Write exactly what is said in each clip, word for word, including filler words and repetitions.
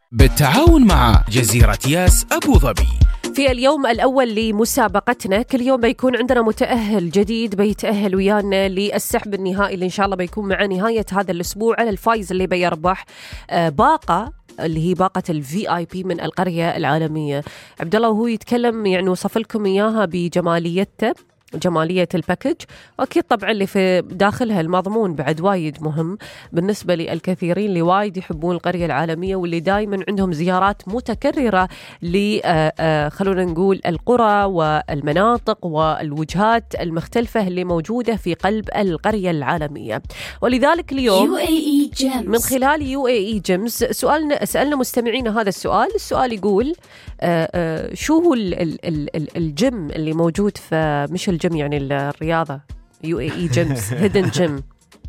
بالتعاون مع جزيرة ياس أبو ظبي. في اليوم الأول لمسابقتنا كل يوم بيكون عندنا متأهل جديد بيتأهل ويانا للسحب النهائي اللي إن شاء الله بيكون مع نهاية هذا الأسبوع على الفايز اللي بيربح باقة اللي هي باقة الفي آي بي من القرية العالمية. عبد الله وهو يتكلم يعني وصف لكم إياها بجماليته، جمالية الباكج، وأكيد طبعا اللي في داخلها المضمون بعد وايد مهم بالنسبة للكثيرين اللي وايد يحبون القرية العالمية واللي دايما عندهم زيارات متكررة ل خلونا نقول القرى والمناطق والوجهات المختلفة اللي موجودة في قلب القرية العالمية. ولذلك اليوم من خلال يو إيه إي جيمز سؤالنا سألنا مستمعينا هذا السؤال. السؤال يقول آآ آآ شو هو الجيم اللي موجود في مش الجيم يعني الرياضة يو إيه إي جيمز هيدن جيم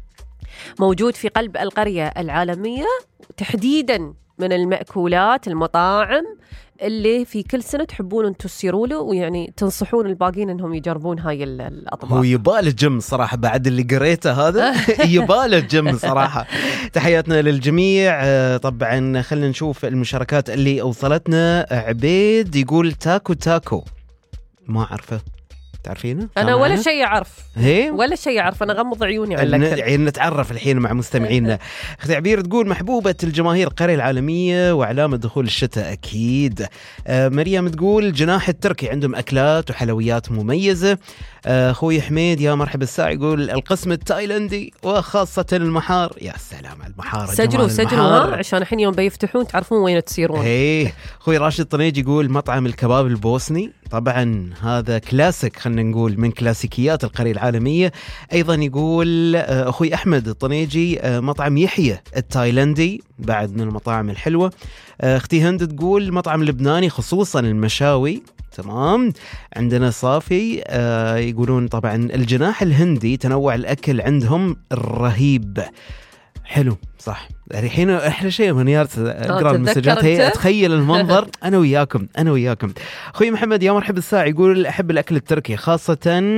موجود في قلب القرية العالمية تحديدا من المأكولات المطاعم اللي في كل سنة تحبون أن تسيروا له ويعني تنصحون الباقين أنهم يجربون هاي الأطباق. هو يبال الجيم صراحة بعد اللي قريته هذا يبال الجيم صراحة. تحياتنا للجميع. طبعا خلينا نشوف المشاركات اللي أوصلتنا. عبيد يقول تاكو تاكو، ما أعرفه، تعرفينه؟ أنا ولا شيء أعرف هي؟ ولا شيء أعرف، أنا غمض عيوني على الأكل. يعني نتعرف الحين مع مستمعينا. أختي عبير تقول محبوبة الجماهير القرية العالمية وعلامة دخول الشتاء أكيد. آه مريم تقول جناح التركي عندهم أكلات وحلويات مميزة. آه أخوي حميد يا مرحبا الساعة يقول القسم التايلندي وخاصة المحار. يا سلام على المحار، سجلوا سجلوا ها عشان الحين يوم بيفتحون تعرفون وين تسيرون. هي أخوي راشد طنيج يقول مطعم الكباب البوسني، طبعا هذا كلاسيك خلينا نقول من كلاسيكيات القرية العالمية. أيضا يقول أخوي أحمد الطنيجي مطعم يحيى التايلندي بعد من المطاعم الحلوة. أختي هند تقول مطعم لبناني خصوصا المشاوي. تمام. عندنا صافي يقولون طبعا الجناح الهندي تنوع الأكل عندهم رهيب. حلو صح. الحين احلى شيء من يارت اقرا المسجات هي اتخيل المنظر. انا وياكم انا وياكم اخوي محمد يا مرحبا الساعه يقول احب الاكل التركي خاصه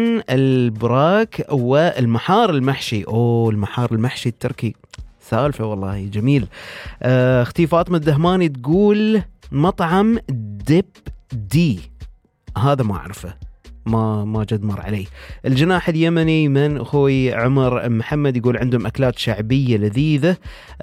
البراك والمحار المحشي. اوه المحار المحشي التركي سالفه والله جميل. اختي فاطمه الدهماني تقول مطعم ديب دي، هذا ما اعرفه، ما ما جد مر علي. الجناح اليمني من أخوي عمر محمد يقول عندهم أكلات شعبية لذيذة.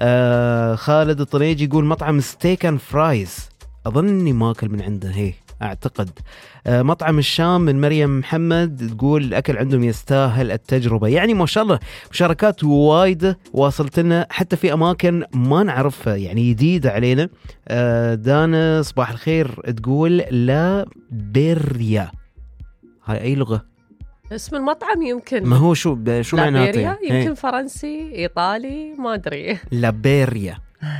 آه خالد الطنيجي يقول مطعم ستيك اند فرايز، أظني ما أكل من عنده هي أعتقد. آه مطعم الشام من مريم محمد تقول الأكل عندهم يستاهل التجربة. يعني ما شاء الله مشاركات وايد واصلت لنا حتى في أماكن ما نعرفها يعني جديدة علينا. آه دانا صباح الخير تقول لا بيريا، هاي أي لغة؟ اسم المطعم يمكن ما هو شو شو معناته؟ يمكن هي. فرنسي إيطالي ما أدري. لابيريا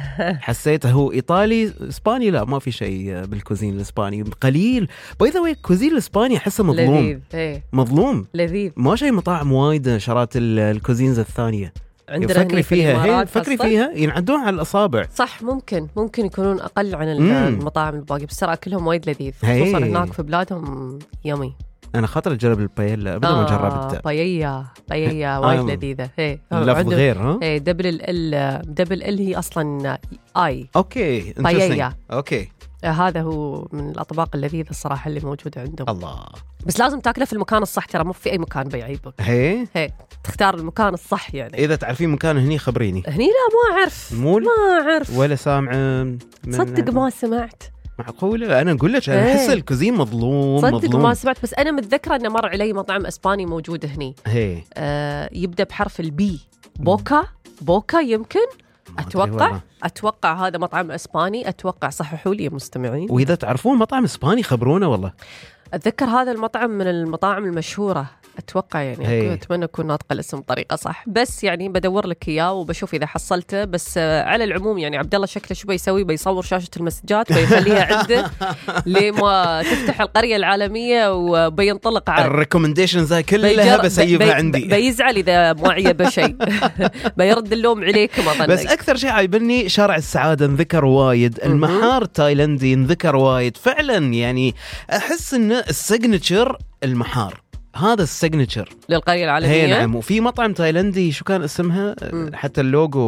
حسيته هو إيطالي إسباني، لا ما في شيء بالكوزين الإسباني قليل. باي ذا واي الكوزين الإسباني أحسه مظلوم لذيذ. ايه. مظلوم لذيذ، ما شيء مطاعم وايد شرات الكوزينز الثانية. فكري فيها هي فكري فيها ينعدون على الأصابع. صح ممكن ممكن يكونون أقل عن المطاعم الباقي بس ترى أكلهم وايد لذيذ خصوصا هناك في بلادهم يمي. أنا خاطر أجرب البايلا أبدا ما جربت. بايية بايية وايد لذيذة. هي لفظ غير ها. هي دبل ال دبل ال هي أصلا آي. أوكي بايية. أوكي هذا هو من الأطباق اللذيذة الصراحة اللي موجودة عندهم. الله. بس لازم تاكله في المكان الصح، ترى مو في أي مكان بيعيبك. هي هي تختار المكان الصح يعني. إذا تعرفين مكان هني خبريني. هني لا ما أعرف مول؟ ما أعرف ولا سامع. صدق ما سمعت. معقولة أنا أقول لك أنا أحس الكوزين مظلوم. صدق مظلوم. ما سمعت بس أنا متذكرة أن مر علي مطعم إسباني موجود هني. هي. آه يبدأ بحرف البي، بوكا بوكا يمكن أتوقع أتوقع هذا مطعم إسباني أتوقع، صححوا لي يا مستمعين. وإذا تعرفون مطعم إسباني خبرونا والله. أتذكر هذا المطعم من المطاعم المشهورة أتوقع يعني. أتمنى أكون ناطقة الاسم بطريقة صح بس يعني بدور لك إياه وبشوف إذا حصلته. بس على العموم يعني عبد الله شكله شو بيسوي، بيصور شاشة المسجات ويخليها عنده لما تفتح القرية العالمية وبينطلق على الريكومنديشنز هاي كلها بسيبها بي عندي. بيزعل إذا ما عيب شيء بيرد اللوم عليكم أظن. بس أكثر شيء عيبني شارع السعادة انذكر وايد، المحار التايلندي انذكر وايد فعلا. يعني أحس إن السيجنتشر المحار هذا السيجنتشر للقرية العالمية. هي نعم. وفي مطعم تايلندي شو كان اسمها؟ م. حتى اللوجو